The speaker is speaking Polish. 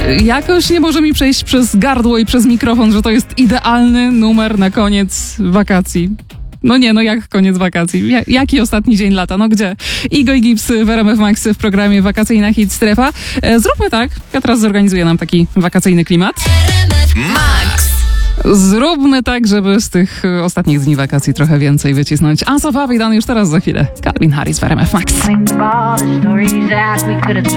Jakoś nie może mi przejść przez gardło i przez mikrofon, że to jest idealny numer na koniec wakacji. No nie, no jak koniec wakacji? Jaki ostatni dzień lata? No gdzie? Igo i Gibbs w RMF Max w programie Wakacyjna Hit Strefa. Zróbmy tak, ja teraz zorganizuję nam taki wakacyjny klimat. Max. Zróbmy tak, żeby z tych ostatnich dni wakacji trochę więcej wycisnąć. Ansa Fabian już teraz za chwilę. Calvin Harris w RMF Max.